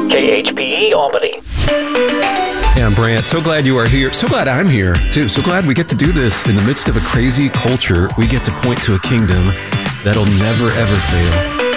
KHPE Albany. Hey, I'm Brant. So glad you are here. So glad I'm here, too. So glad we get to do this. In the midst of a crazy culture, we get to point to a kingdom that'll never, ever fail.